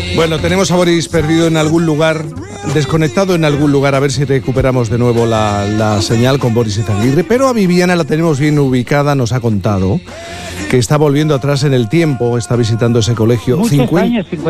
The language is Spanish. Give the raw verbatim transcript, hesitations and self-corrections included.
Bueno, tenemos a Boris perdido en algún lugar, desconectado en algún lugar, a ver si recuperamos de nuevo la, la señal con Boris Izaguirre, pero a Viviana la tenemos bien ubicada, nos ha contado que está volviendo atrás en el tiempo, está visitando ese colegio. Muchos cincuenta años,